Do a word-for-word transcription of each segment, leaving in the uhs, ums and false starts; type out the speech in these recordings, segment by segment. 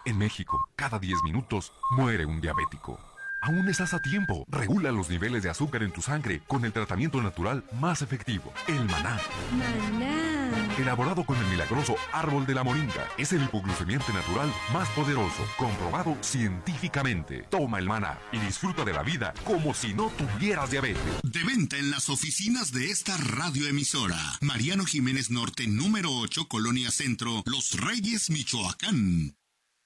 En México, cada diez minutos muere un diabético. Aún estás a tiempo. Regula los niveles de azúcar en tu sangre con el tratamiento natural más efectivo, el maná. Maná. Elaborado con el milagroso árbol de la moringa. Es el hipoglucemiante natural más poderoso, comprobado científicamente. Toma el maná y disfruta de la vida como si no tuvieras diabetes. De venta en las oficinas de esta radioemisora. Mariano Jiménez Norte, número ocho, Colonia Centro, Los Reyes, Michoacán.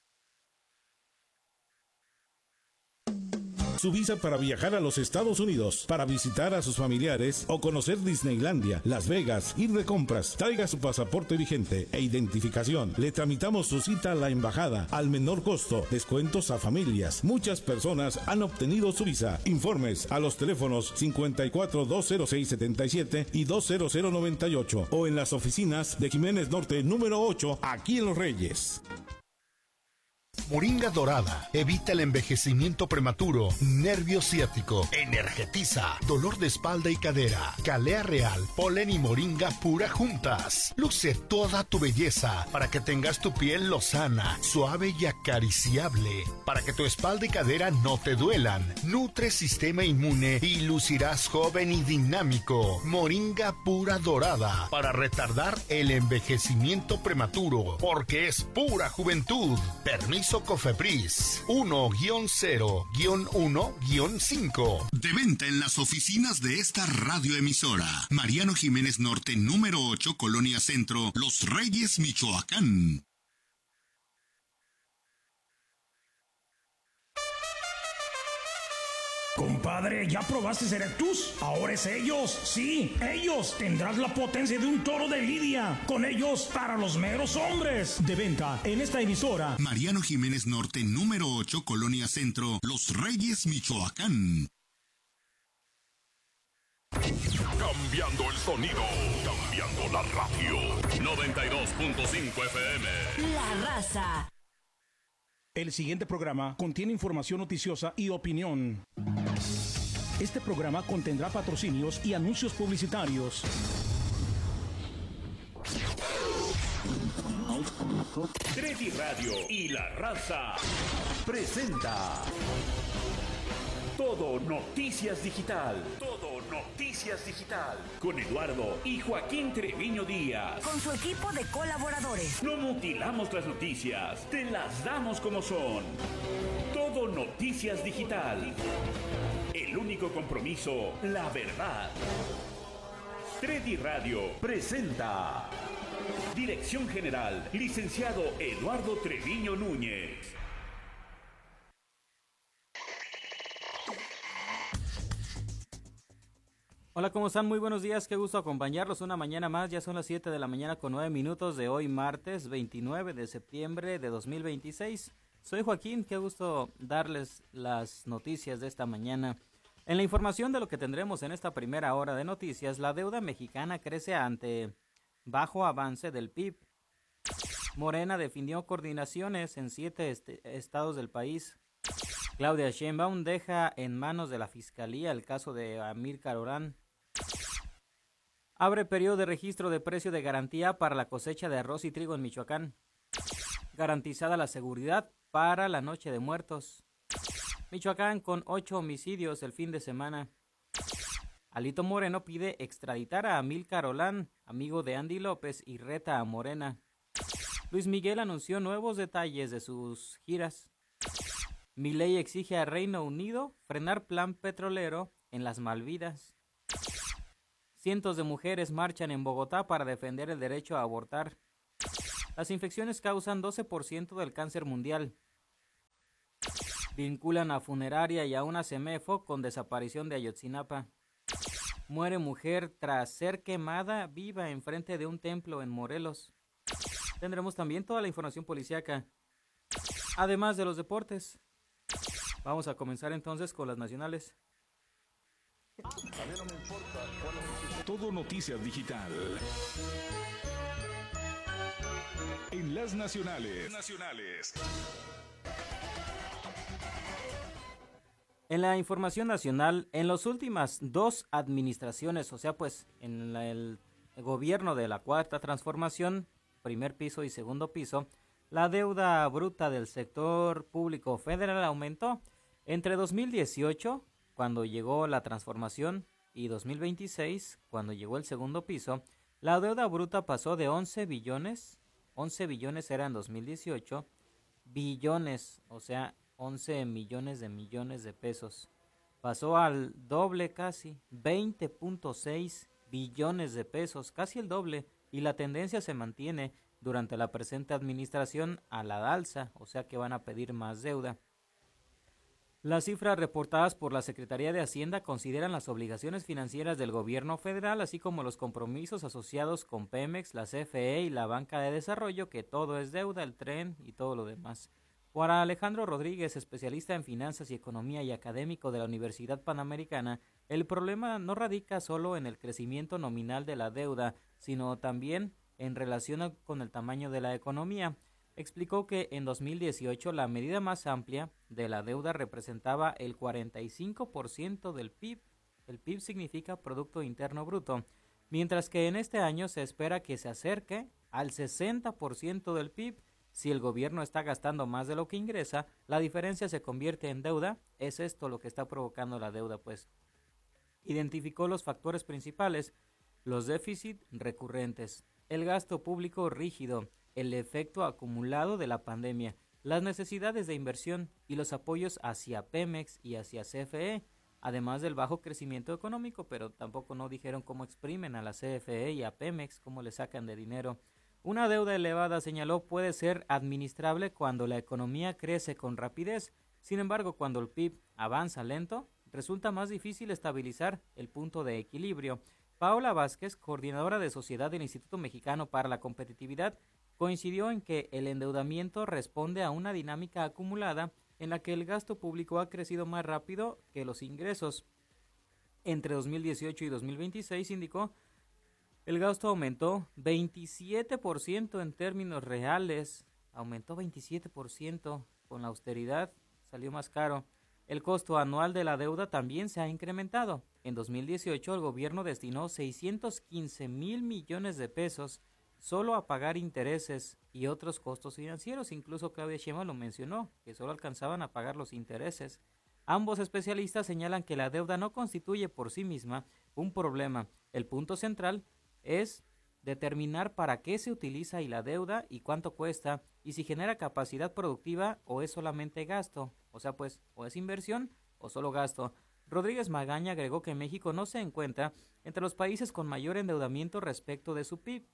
Su visa para viajar a los Estados Unidos, para visitar a sus familiares o conocer Disneylandia, Las Vegas, ir de compras. Traiga su pasaporte vigente e identificación. Le tramitamos su cita a la embajada al menor costo. Descuentos a familias. Muchas personas han obtenido su visa. Informes a los teléfonos cincuenta y cuatro, doscientos seis, setenta y siete y dos cero cero noventa y ocho o en las oficinas de Jiménez Norte número ocho, aquí en Los Reyes. Moringa dorada evita el envejecimiento prematuro, nervio ciático, energetiza, dolor de espalda y cadera. Calea real, polen y moringa pura juntas. Luce toda tu belleza para que tengas tu piel lozana, suave y acariciable. Para que tu espalda y cadera no te duelan. Nutre sistema inmune y lucirás joven y dinámico. Moringa pura dorada para retardar el envejecimiento prematuro, porque es pura juventud. Permiso Cofepris uno cero uno cinco. De venta en las oficinas de esta radioemisora. Mariano Jiménez Norte, número ocho, Colonia Centro, Los Reyes, Michoacán. Compadre, ¿ya probaste Erectus? Ahora es ellos, sí, ellos. Tendrás la potencia de un toro de lidia. Con ellos, para los meros hombres. De venta en esta emisora. Mariano Jiménez Norte, número ocho, Colonia Centro, Los Reyes, Michoacán. Cambiando el sonido, cambiando la radio. noventa y dos punto cinco F M. La Raza. El siguiente programa contiene información noticiosa y opinión. Este programa contendrá patrocinios y anuncios publicitarios. Tredi Radio y La Raza presenta Todo Noticias Digital. Todo Noticias Digital. Con Eduardo y Joaquín Treviño Díaz. Con su equipo de colaboradores. No mutilamos las noticias, te las damos como son. Todo Noticias Digital. El único compromiso, la verdad. Tredi Radio presenta. Dirección General, licenciado Eduardo Treviño Núñez. Hola, ¿cómo están? Muy buenos días, qué gusto acompañarlos una mañana más. Ya son las siete de la mañana con nueve minutos de hoy, martes veintinueve de septiembre de dos mil veintiséis. Soy Joaquín, qué gusto darles las noticias de esta mañana. En la información de lo que tendremos en esta primera hora de noticias, la deuda mexicana crece ante bajo avance del P I B. Morena definió coordinaciones en siete est- estados del país. Claudia Sheinbaum deja en manos de la Fiscalía el caso de Amílcar Orán. Abre periodo de registro de precio de garantía para la cosecha de arroz y trigo en Michoacán. Garantizada la seguridad para la Noche de Muertos. Michoacán con ocho homicidios el fin de semana. Alito Moreno pide extraditar a Amílcar Orán, amigo de Andy López, y reta a Morena. Luis Miguel anunció nuevos detalles de sus giras. Milei exige a Reino Unido frenar plan petrolero en las Malvinas. Cientos de mujeres marchan en Bogotá para defender el derecho a abortar. Las infecciones causan doce por ciento del cáncer mundial. Vinculan a funeraria y a una CEMEFO con desaparición de Ayotzinapa. Muere mujer tras ser quemada viva enfrente de un templo en Morelos. Tendremos también toda la información policíaca, además de los deportes. Vamos a comenzar entonces con las nacionales. Todo Noticias Digital. En las nacionales. Nacionales. En la información nacional, en las últimas dos administraciones, o sea, pues en la, el gobierno de la Cuarta Transformación, primer piso y segundo piso, La deuda bruta del sector público federal aumentó entre dos mil dieciocho, cuando llegó la transformación, y dos mil veintiséis, cuando llegó el segundo piso. La deuda bruta pasó de once billones, once billones era en dos mil dieciocho, billones, o sea, once millones de millones de pesos. Pasó al doble casi, veinte punto seis billones de pesos, casi el doble, y la tendencia se mantiene durante la presente administración a la alza, o sea que van a pedir más deuda. Las cifras reportadas por la Secretaría de Hacienda consideran las obligaciones financieras del gobierno federal, así como los compromisos asociados con Pemex, la C F E y la Banca de Desarrollo, que todo es deuda, el tren y todo lo demás. Para Alejandro Rodríguez, especialista en finanzas y economía y académico de la Universidad Panamericana, el problema no radica solo en el crecimiento nominal de la deuda, sino también en relación con el tamaño de la economía. Explicó que en dos mil dieciocho la medida más amplia de la deuda representaba el cuarenta y cinco por ciento del P I B. El P I B significa Producto Interno Bruto, mientras que en este año se espera que se acerque al sesenta por ciento del P I B. Si el gobierno está gastando más de lo que ingresa, la diferencia se convierte en deuda. Es esto lo que está provocando la deuda, pues. Identificó los factores principales: los déficits recurrentes, el gasto público rígido, el efecto acumulado de la pandemia, las necesidades de inversión y los apoyos hacia Pemex y hacia C F E, además del bajo crecimiento económico, pero tampoco no dijeron cómo exprimen a la C F E y a Pemex, cómo le sacan de dinero. Una deuda elevada, señaló, puede ser administrable cuando la economía crece con rapidez. Sin embargo, cuando el P I B avanza lento, resulta más difícil estabilizar el punto de equilibrio. Paola Vázquez, coordinadora de sociedad del Instituto Mexicano para la Competitividad, coincidió en que el endeudamiento responde a una dinámica acumulada en la que el gasto público ha crecido más rápido que los ingresos. Entre dos mil dieciocho y dos mil veintiséis, indicó, el gasto aumentó veintisiete por ciento en términos reales, aumentó veintisiete por ciento, con la austeridad salió más caro. El costo anual de la deuda también se ha incrementado. En dos mil dieciocho el gobierno destinó seiscientos quince mil millones de pesos solo a pagar intereses y otros costos financieros. Incluso Claudia Sheinbaum lo mencionó, que solo alcanzaban a pagar los intereses. Ambos especialistas señalan que la deuda no constituye por sí misma un problema. El punto central es determinar para qué se utiliza y la deuda y cuánto cuesta y si genera capacidad productiva o es solamente gasto. O sea, pues, o es inversión o solo gasto. Rodríguez Magaña agregó que México no se encuentra entre los países con mayor endeudamiento respecto de su P I B,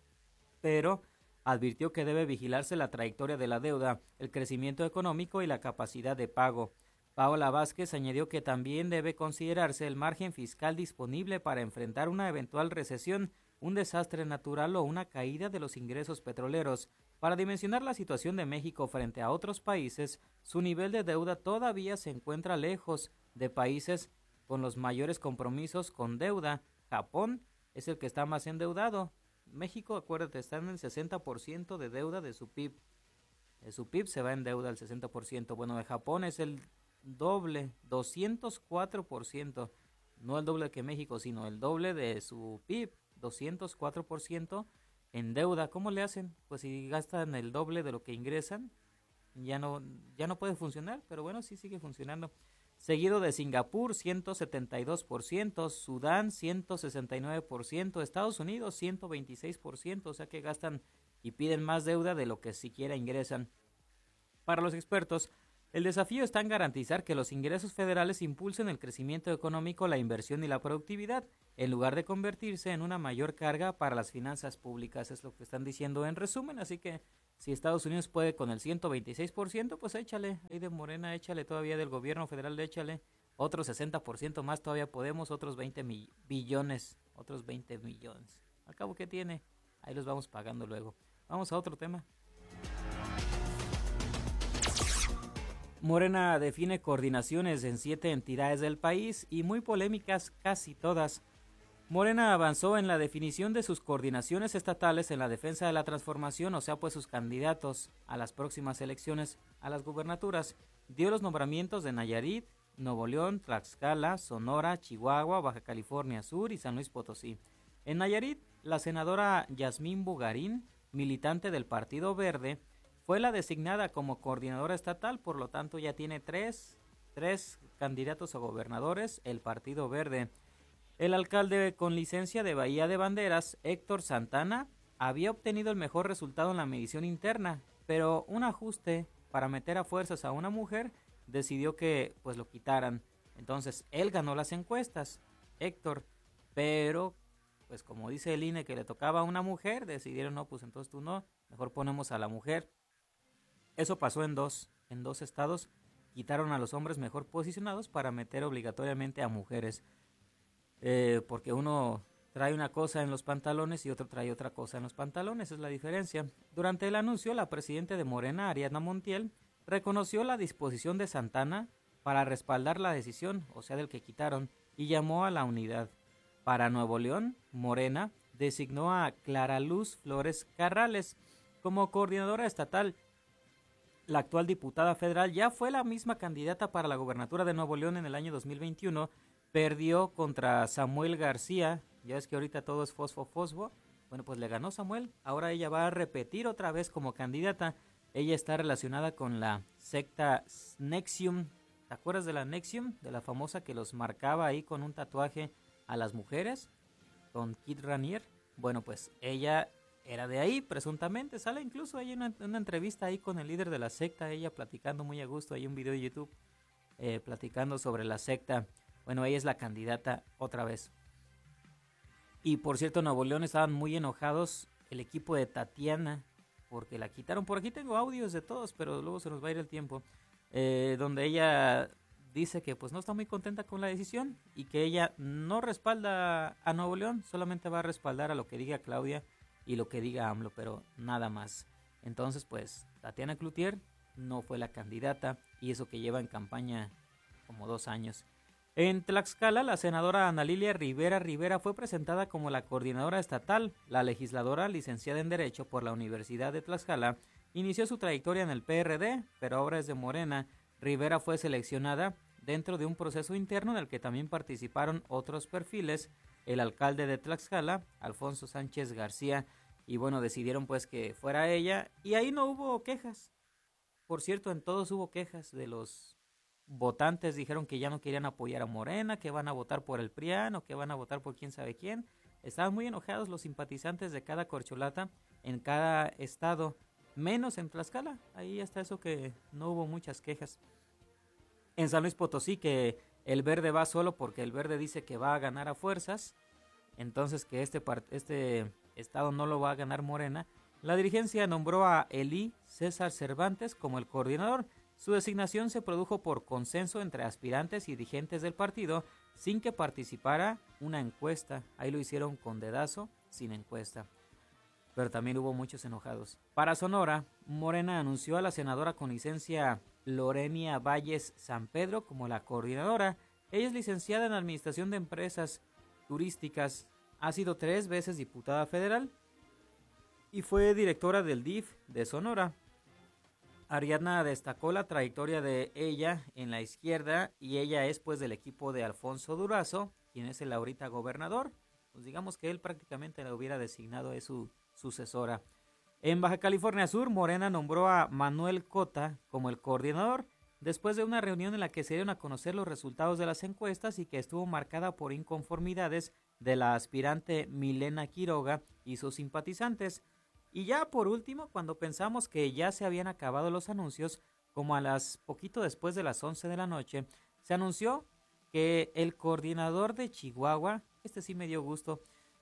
pero advirtió que debe vigilarse la trayectoria de la deuda, el crecimiento económico y la capacidad de pago. Paola Vázquez añadió que también debe considerarse el margen fiscal disponible para enfrentar una eventual recesión, un desastre natural o una caída de los ingresos petroleros. Para dimensionar la situación de México frente a otros países, su nivel de deuda todavía se encuentra lejos de países con los mayores compromisos con deuda. Japón es el que está más endeudado. México, acuérdate, está en el sesenta por ciento de deuda de su P I B. De su P I B se va en deuda al sesenta por ciento. Bueno, de Japón es el doble, doscientos cuatro por ciento. No el doble que México, sino el doble de su P I B, doscientos cuatro por ciento en deuda. ¿Cómo le hacen? Pues si gastan el doble de lo que ingresan, ya no, ya no puede funcionar, pero bueno, sí sigue funcionando. Seguido de Singapur, ciento setenta y dos por ciento, Sudán, ciento sesenta y nueve por ciento, Estados Unidos, ciento veintiséis por ciento, o sea que gastan y piden más deuda de lo que siquiera ingresan. Para los expertos, el desafío está en garantizar que los ingresos federales impulsen el crecimiento económico, la inversión y la productividad, en lugar de convertirse en una mayor carga para las finanzas públicas, es lo que están diciendo en resumen. Así que si Estados Unidos puede con el ciento veintiséis por ciento, pues échale, ahí de Morena, échale todavía del gobierno federal, échale otro sesenta por ciento más, todavía podemos, otros veinte mil billones, otros veinte millones. Al cabo, ¿qué tiene? Ahí los vamos pagando luego. Vamos a otro tema. Morena define coordinaciones en siete entidades del país y muy polémicas casi todas. Morena avanzó en la definición de sus coordinaciones estatales en la defensa de la transformación, o sea, pues sus candidatos a las próximas elecciones a las gubernaturas. Dio los nombramientos de Nayarit, Nuevo León, Tlaxcala, Sonora, Chihuahua, Baja California Sur y San Luis Potosí. En Nayarit, la senadora Yasmín Bugarín, militante del Partido Verde, fue la designada como coordinadora estatal, por lo tanto ya tiene tres, tres candidatos a gobernadores, el Partido Verde. El alcalde con licencia de Bahía de Banderas, Héctor Santana, había obtenido el mejor resultado en la medición interna, pero un ajuste para meter a fuerzas a una mujer decidió que pues lo quitaran. Entonces él ganó las encuestas, Héctor, pero pues como dice el I N E que le tocaba a una mujer, decidieron no, pues entonces tú no, mejor ponemos a la mujer. Eso pasó en dos, en dos estados, quitaron a los hombres mejor posicionados para meter obligatoriamente a mujeres. Eh, porque uno trae una cosa en los pantalones y otro trae otra cosa en los pantalones, es la diferencia. Durante el anuncio, la presidenta de Morena, Ariadna Montiel, reconoció la disposición de Santana para respaldar la decisión, o sea, del que quitaron, y llamó a la unidad. Para Nuevo León, Morena designó a Clara Luz Flores Carrales como coordinadora estatal. La actual diputada federal ya fue la misma candidata para la gobernatura de Nuevo León en el año dos mil veintiuno, perdió contra Samuel García, ya es que ahorita todo es fosfo fosfo, bueno pues le ganó Samuel, ahora ella va a repetir otra vez como candidata. Ella está relacionada con la secta Nexium, ¿te acuerdas de la Nexium? De la famosa que los marcaba ahí con un tatuaje a las mujeres, con Kid Ranier. Bueno pues ella era de ahí presuntamente, sale incluso hay una, una entrevista ahí con el líder de la secta, ella platicando muy a gusto, hay un video de YouTube eh, platicando sobre la secta. Bueno, ella es la candidata otra vez. Y por cierto, Nuevo León estaban muy enojados el equipo de Tatiana porque la quitaron. Por aquí tengo audios de todos, pero luego se nos va a ir el tiempo. Eh, donde ella dice que pues no está muy contenta con la decisión y que ella no respalda a Nuevo León, solamente va a respaldar a lo que diga Claudia y lo que diga AMLO, pero nada más. Entonces pues Tatiana Cloutier no fue la candidata y eso que lleva en campaña como dos años. En Tlaxcala, la senadora Ana Lilia Rivera Rivera fue presentada como la coordinadora estatal. La legisladora, licenciada en Derecho por la Universidad de Tlaxcala, inició su trayectoria en el P R D, pero ahora es de Morena. Rivera fue seleccionada dentro de un proceso interno en el que también participaron otros perfiles, el alcalde de Tlaxcala, Alfonso Sánchez García, y bueno, decidieron pues que fuera ella, y ahí no hubo quejas. Por cierto, en todos hubo quejas de los votantes, dijeron que ya no querían apoyar a Morena, que van a votar por el PRIAN o que van a votar por quién sabe quién. Estaban muy enojados los simpatizantes de cada corcholata en cada estado, menos en Tlaxcala. Ahí está eso que no hubo muchas quejas. En San Luis Potosí, que el verde va solo porque el verde dice que va a ganar a fuerzas, entonces que este, este estado no lo va a ganar Morena. La dirigencia nombró a Elí César Cervantes como el coordinador. Su designación se produjo por consenso entre aspirantes y dirigentes del partido, sin que participara una encuesta. Ahí lo hicieron con dedazo, sin encuesta. Pero también hubo muchos enojados. Para Sonora, Morena anunció a la senadora con licencia Lorenia Valles San Pedro como la coordinadora. Ella es licenciada en Administración de Empresas Turísticas, ha sido tres veces diputada federal y fue directora del D I F de Sonora. Ariadna destacó la trayectoria de ella en la izquierda y ella es pues del equipo de Alfonso Durazo, quien es el ahorita gobernador. Pues digamos que él prácticamente la hubiera designado, es su sucesora. En Baja California Sur, Morena nombró a Manuel Cota como el coordinador, después de una reunión en la que se dieron a conocer los resultados de las encuestas y que estuvo marcada por inconformidades de la aspirante Milena Quiroga y sus simpatizantes. Y ya por último, cuando pensamos que ya se habían acabado los anuncios, como a las poquito después de las once de la noche, se anunció que el coordinador de Chihuahua, este sí me dio gusto,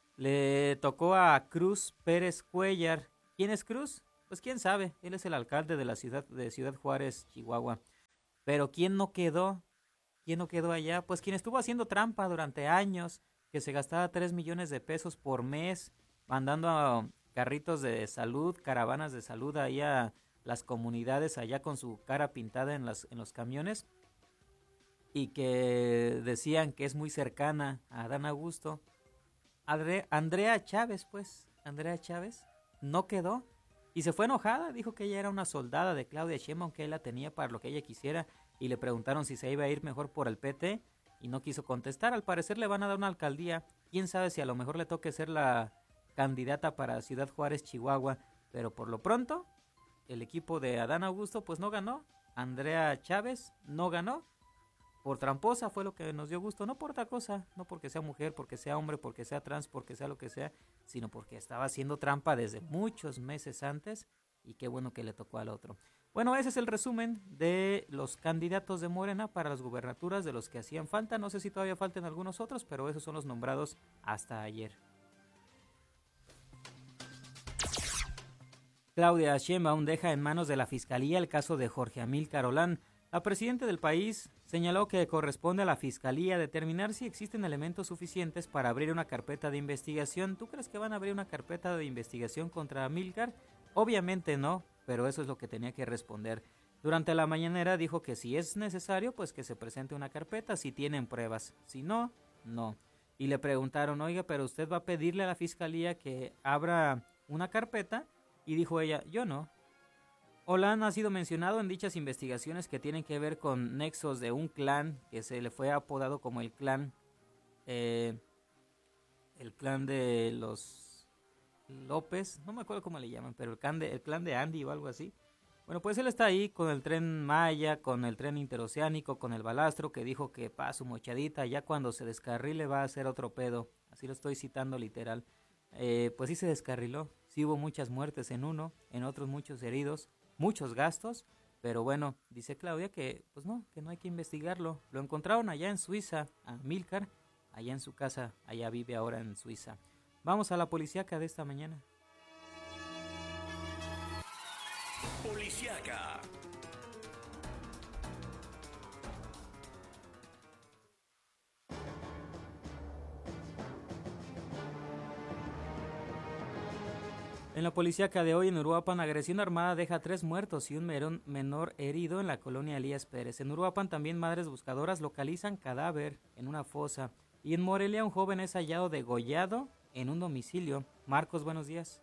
le tocó a Cruz Pérez Cuellar. ¿Quién es Cruz? Pues quién sabe, él es el alcalde de la ciudad de Ciudad Juárez, Chihuahua. Pero ¿quién no quedó? ¿Quién no quedó allá? Pues quien estuvo haciendo trampa durante años, que se gastaba tres millones de pesos por mes, mandando a carritos de salud, caravanas de salud ahí a las comunidades allá con su cara pintada en, las, en los camiones, y que decían que es muy cercana a Adán Augusto. Andre, Andrea Chávez, pues, Andrea Chávez no quedó y se fue enojada, dijo que ella era una soldada de Claudia Sheinbaum, que él la tenía para lo que ella quisiera, y le preguntaron si se iba a ir mejor por el P T y no quiso contestar. Al parecer le van a dar una alcaldía, quién sabe si a lo mejor le toque ser la candidata para Ciudad Juárez, Chihuahua, pero por lo pronto el equipo de Adán Augusto pues no ganó. Andrea Chávez no ganó. Por tramposa fue lo que nos dio gusto, no por otra cosa, no porque sea mujer, porque sea hombre, porque sea trans, porque sea lo que sea, sino porque estaba haciendo trampa desde muchos meses antes y qué bueno que le tocó al otro. Bueno, ese es el resumen de los candidatos de Morena para las gubernaturas, de los que hacían falta. No sé si todavía faltan algunos otros, pero esos son los nombrados hasta ayer. Claudia Sheinbaum deja en manos de la Fiscalía el caso de Jorge Amílcar Olán. La presidenta del país señaló que corresponde a la Fiscalía determinar si existen elementos suficientes para abrir una carpeta de investigación. ¿Tú crees que van a abrir una carpeta de investigación contra Amílcar? Obviamente no, pero eso es lo que tenía que responder. Durante la mañanera dijo que si es necesario, pues que se presente una carpeta si tienen pruebas. Si no, no. Y le preguntaron, oiga, pero usted va a pedirle a la Fiscalía que abra una carpeta, y dijo ella, yo no. Olán ha sido mencionado en dichas investigaciones que tienen que ver con nexos de un clan que se le fue apodado como el clan, eh, el clan de los López, no me acuerdo cómo le llaman, pero el clan de, el clan de Andy o algo así. Bueno, pues él está ahí con el tren Maya, con el tren interoceánico, con el balastro, que dijo que pa su mochadita, ya cuando se descarrile va a hacer otro pedo. Así lo estoy citando literal. Eh, pues sí se descarriló, sí hubo muchas muertes en uno, en otros muchos heridos, muchos gastos, pero bueno, dice Claudia que pues no, que no hay que investigarlo. Lo encontraron allá en Suiza, a Amílcar, allá en su casa, allá vive ahora en Suiza. Vamos a la policíaca de esta mañana. Policíaca. En la policíaca de hoy en Uruapan, agresión armada deja tres muertos y un merón- menor herido en la colonia Elías Pérez. En Uruapan también madres buscadoras localizan cadáver en una fosa. Y en Morelia un joven es hallado degollado en un domicilio. Marcos, buenos días.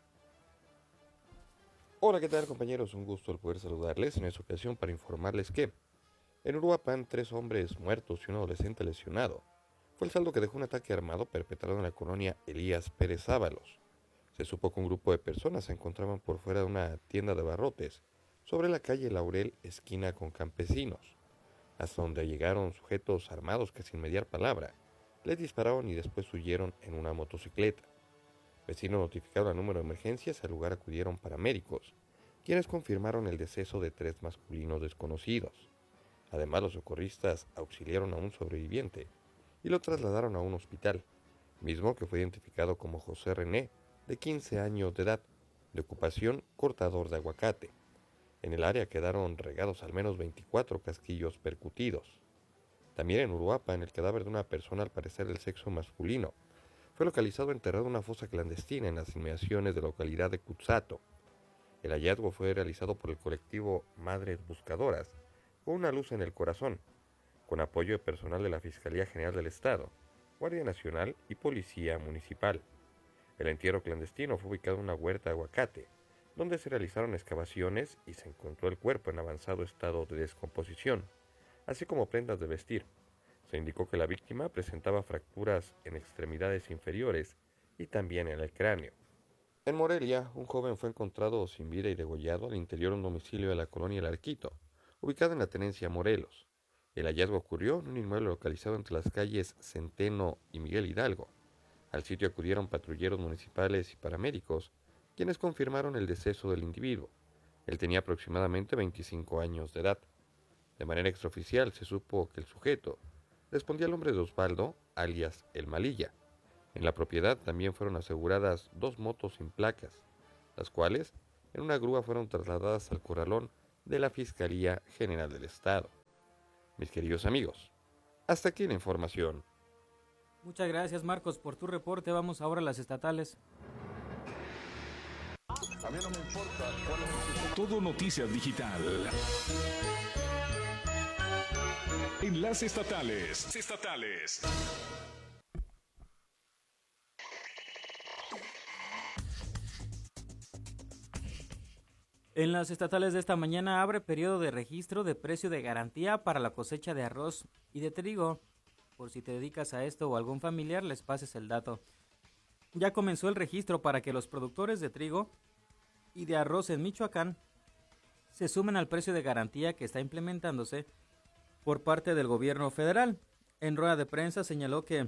Hola, ¿qué tal, compañeros? Un gusto el poder saludarles en esta ocasión para informarles que en Uruapan tres hombres muertos y un adolescente lesionado. Fue el saldo que dejó un ataque armado perpetrado en la colonia Elías Pérez Ábalos. Se supo que un grupo de personas se encontraban por fuera de una tienda de barrotes sobre la calle Laurel, esquina con Campesinos, hasta donde llegaron sujetos armados que sin mediar palabra les dispararon y después huyeron en una motocicleta. Vecinos notificaron al número de emergencias, al lugar acudieron paramédicos, quienes confirmaron el deceso de tres masculinos desconocidos. Además, los socorristas auxiliaron a un sobreviviente y lo trasladaron a un hospital, mismo que fue identificado como José René, de quince años de edad, de ocupación cortador de aguacate. En el área quedaron regados al menos veinticuatro casquillos percutidos. También en Uruapan, el cadáver de una persona al parecer del sexo masculino fue localizado enterrado en una fosa clandestina en las inmediaciones de la localidad de Cutzato. El hallazgo fue realizado por el colectivo Madres Buscadoras, con una luz en el corazón, con apoyo de personal de la Fiscalía General del Estado, Guardia Nacional y Policía Municipal. El entierro clandestino fue ubicado en una huerta de aguacate, donde se realizaron excavaciones y se encontró el cuerpo en avanzado estado de descomposición, así como prendas de vestir. Se indicó que la víctima presentaba fracturas en extremidades inferiores y también en el cráneo. En Morelia, un joven fue encontrado sin vida y degollado al interior de un domicilio de la colonia El Arquito, ubicado en la tenencia Morelos. El hallazgo ocurrió en un inmueble localizado entre las calles Centeno y Miguel Hidalgo. Al sitio acudieron patrulleros municipales y paramédicos, quienes confirmaron el deceso del individuo. Él tenía aproximadamente veinticinco años de edad. De manera extraoficial se supo que el sujeto respondía al nombre de Osvaldo, alias El Malilla. En la propiedad también fueron aseguradas dos motos sin placas, las cuales en una grúa fueron trasladadas al corralón de la Fiscalía General del Estado. Mis queridos amigos, hasta aquí la información. Muchas gracias, Marcos, por tu reporte. Vamos ahora a las estatales. A mí no me importa cuál es. Todo Noticias Digital. En las estatales. Estatales. En las estatales de esta mañana abre periodo de registro de precio de garantía para la cosecha de arroz y de trigo. Por si te dedicas a esto o algún familiar, les pases el dato. Ya comenzó el registro para que los productores de trigo y de arroz en Michoacán se sumen al precio de garantía que está implementándose por parte del gobierno federal. En rueda de prensa señaló que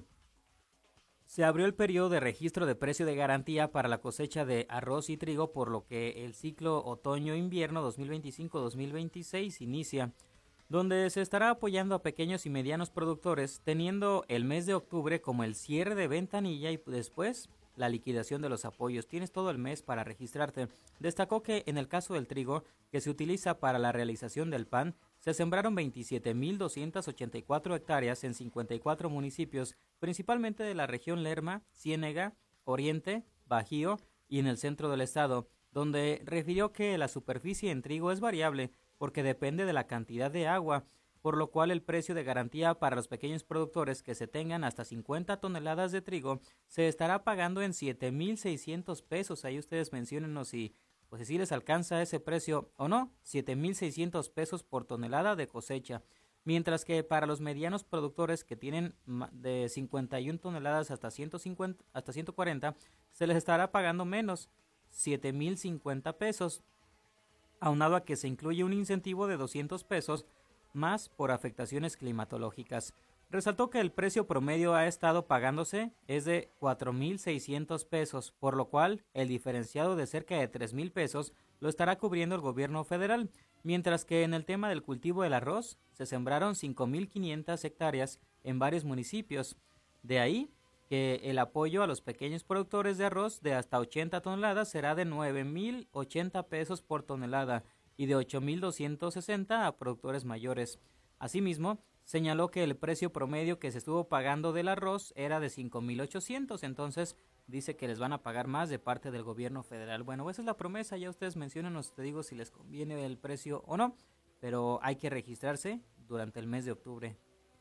se abrió el periodo de registro de precio de garantía para la cosecha de arroz y trigo, por lo que el ciclo otoño-invierno dos mil veinticinco dos mil veintiséis inicia, donde se estará apoyando a pequeños y medianos productores, teniendo el mes de octubre como el cierre de ventanilla y después la liquidación de los apoyos. Tienes todo el mes para registrarte. Destacó que en el caso del trigo, que se utiliza para la realización del pan, se sembraron veintisiete mil doscientas ochenta y cuatro hectáreas en cincuenta y cuatro municipios, principalmente de la región Lerma, Ciénega, Oriente, Bajío y en el centro del estado, donde refirió que la superficie en trigo es variable porque depende de la cantidad de agua, por lo cual el precio de garantía para los pequeños productores que se tengan hasta cincuenta toneladas de trigo se estará pagando en siete mil seiscientos pesos. Ahí ustedes menciónenos si pues si les alcanza ese precio o no, siete mil seiscientos pesos por tonelada de cosecha, mientras que para los medianos productores que tienen de cincuenta y una toneladas hasta ciento cincuenta, hasta ciento cuarenta, se les estará pagando menos, siete mil cincuenta pesos, aunado a que se incluye un incentivo de doscientos pesos más por afectaciones climatológicas. Resaltó que el precio promedio ha estado pagándose es de cuatro mil seiscientos pesos, por lo cual el diferenciado de cerca de tres mil pesos lo estará cubriendo el gobierno federal, mientras que en el tema del cultivo del arroz se sembraron cinco mil quinientas hectáreas en varios municipios. De ahí que el apoyo a los pequeños productores de arroz de hasta ochenta toneladas será de nueve mil ochenta pesos por tonelada y de ocho mil doscientos sesenta a productores mayores. Asimismo, señaló que el precio promedio que se estuvo pagando del arroz era de cinco mil ochocientos, entonces dice que les van a pagar más de parte del gobierno federal. Bueno, esa es la promesa, ya ustedes mencionan, te digo si les conviene el precio o no, pero hay que registrarse durante el mes de octubre.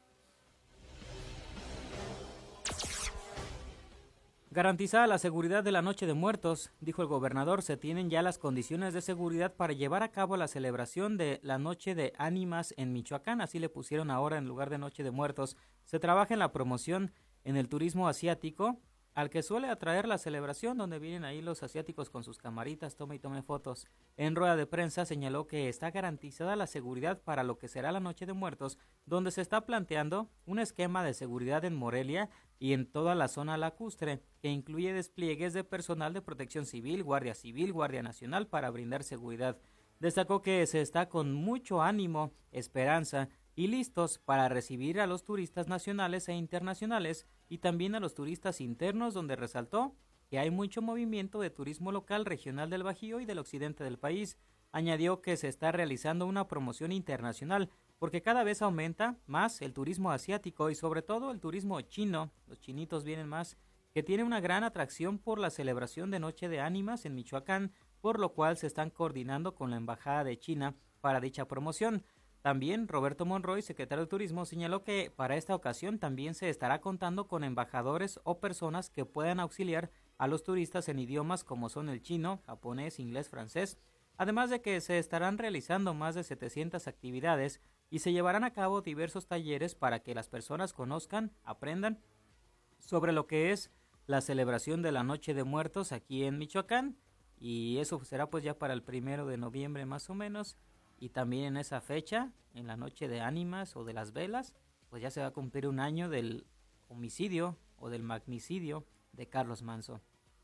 Garantizada la seguridad de la Noche de Muertos, dijo el gobernador, se tienen ya las condiciones de seguridad para llevar a cabo la celebración de la Noche de Ánimas en Michoacán, así le pusieron ahora en lugar de Noche de Muertos. Se trabaja en la promoción en el turismo asiático, al que suele atraer la celebración, donde vienen ahí los asiáticos con sus camaritas, tome y tome fotos. En rueda de prensa señaló que está garantizada la seguridad para lo que será la Noche de Muertos, donde se está planteando un esquema de seguridad en Morelia y en toda la zona lacustre, que incluye despliegues de personal de protección civil, Guardia Civil, Guardia Nacional para brindar seguridad. Destacó que se está con mucho ánimo, esperanza y listos para recibir a los turistas nacionales e internacionales y también a los turistas internos, donde resaltó que hay mucho movimiento de turismo local, regional del Bajío y del occidente del país. Añadió que se está realizando una promoción internacional porque cada vez aumenta más el turismo asiático y sobre todo el turismo chino, los chinitos vienen más, que tiene una gran atracción por la celebración de Noche de Ánimas en Michoacán, por lo cual se están coordinando con la Embajada de China para dicha promoción. También Roberto Monroy, secretario de Turismo, señaló que para esta ocasión también se estará contando con embajadores o personas que puedan auxiliar a los turistas en idiomas como son el chino, japonés, inglés, francés, además de que se estarán realizando más de setecientas actividades y se llevarán a cabo diversos talleres para que las personas conozcan, aprendan sobre lo que es la celebración de la Noche de Muertos aquí en Michoacán, y eso será pues ya para el primero de noviembre más o menos. Y también en esa fecha, en la Noche de Ánimas o de las Velas, pues ya se va a cumplir un año del homicidio o del magnicidio de Carlos Manzo.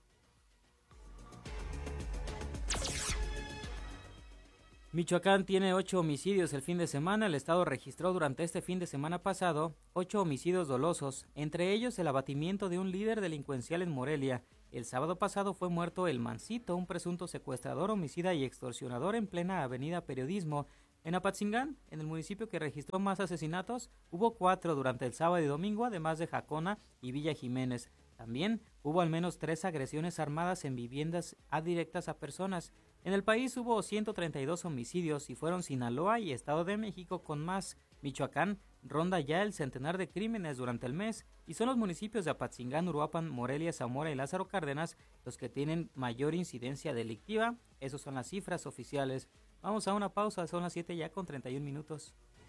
Michoacán tiene ocho homicidios el fin de semana. El estado registró durante este fin de semana pasado ocho homicidios dolosos, entre ellos el abatimiento de un líder delincuencial en Morelia. El sábado pasado fue muerto El Mancito, un presunto secuestrador, homicida y extorsionador en plena avenida Periodismo. En Apatzingán, en el municipio que registró más asesinatos, hubo cuatro durante el sábado y domingo, además de Jacona y Villa Jiménez. También hubo al menos tres agresiones armadas en viviendas directas a personas. En el país hubo ciento treinta y dos homicidios y fueron Sinaloa y Estado de México con más. Michoacán ronda ya el centenar de crímenes durante el mes y son los municipios de Apatzingán, Uruapan, Morelia, Zamora y Lázaro Cárdenas los que tienen mayor incidencia delictiva. Esas son las cifras oficiales. Vamos a una pausa, son las siete ya con treinta y un minutos.